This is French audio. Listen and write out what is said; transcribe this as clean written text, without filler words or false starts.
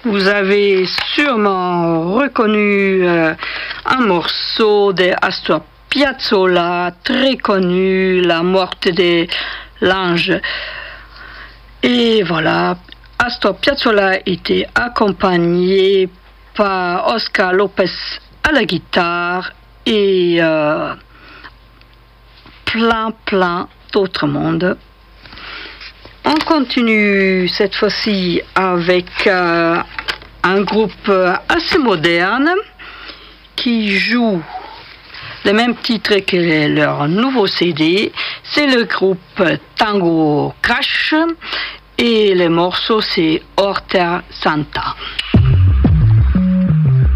Vous avez sûrement reconnu un morceau de Astor Piazzolla, très connu, La morte de l'ange. Et voilà, Astor Piazzolla était accompagné par Oscar Lopez à la guitare et plein d'autres mondes. On continue cette fois-ci avec un groupe assez moderne qui joue le même titre que leur nouveau CD. C'est le groupe Tango Crash et le morceau c'est Horta Santa.